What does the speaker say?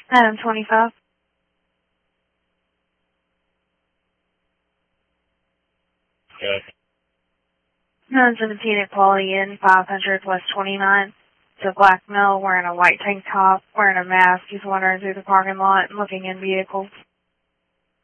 Item 25. 917 at Quality Inn, 500 West 29. It's a black male wearing a white tank top, wearing a mask. He's wandering through the parking lot and looking in vehicles.